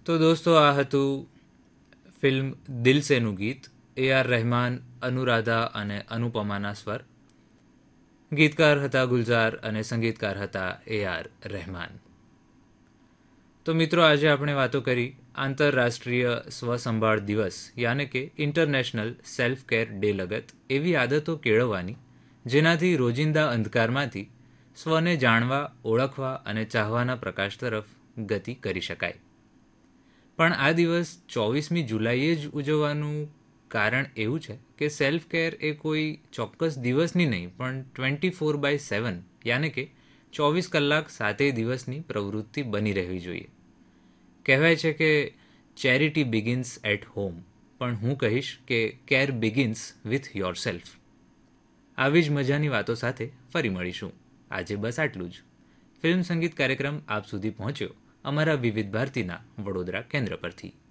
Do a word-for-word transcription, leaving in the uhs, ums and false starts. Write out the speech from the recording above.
તો દોસ્તો, આ હતું ફિલ્મ દિલ સેનું ગીત. એ આર રહેમાન, અનુરાધા અને અનુપમાના સ્વર. ગીતકાર હતા ગુલઝાર અને સંગીતકાર હતા એ આર રહેમાન. તો મિત્રો, આજે આપણે વાતો કરી આંતરરાષ્ટ્રીય સ્વસંભાળ દિવસ યાને કે ઇન્ટરનેશનલ સેલ્ફ કેર ડે લગત એવી આદતો કેળવવાની જેનાથી રોજિંદા અંધકારમાંથી સ્વને જાણવા, ઓળખવા અને ચાહવાના પ્રકાશ તરફ ગતિ કરી શકાય. પણ આ દિવસ ચોવીસમી જુલાઈએ જ ઉજવવાનું કારણ એવું છે કે સેલ્ફ કેર એ કોઈ ચોક્કસ દિવસની નહીં પણ ટ્વેન્ટી ફોર બાય સેવન યાને કે ચોવીસ કલાક સાતેય દિવસની પ્રવૃત્તિ બની રહેવી જોઈએ. કહેવાય છે કે ચેરિટી બિગિન્સ એટ હોમ, પણ હું કહીશ કે care begins with your self. આવી જ મજાની વાતો સાથે ફરી મળીશું. આજે બસ આટલું જ. ફિલ્મ સંગીત કાર્યક્રમ આપ સુધી પહોંચ્યો અમારા વિવિધ ભારતીના વડોદરા કેન્દ્ર પરથી.